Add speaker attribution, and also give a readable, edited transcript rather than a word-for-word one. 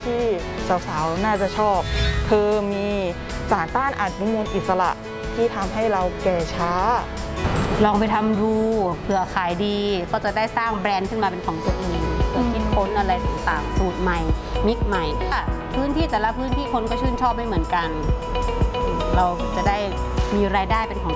Speaker 1: ที่สาวๆ น่าจะชอบคือมีสารต้านอนุมูลอิสระที่ทำให้เราแก่ช้า
Speaker 2: ลองไปทำดูเผื่อขายดีก็จะได้สร้างแบรนด์ขึ้นมาเป็นของตัวเองเพื่อคิดค้นอะไรต่างๆสูตรใหม่มิกใหม่พื้นที่แต่ละพื้นที่คนก็ชื่นชอบไม่เหมือนกันเราจะได้มีรายได้เป็นของ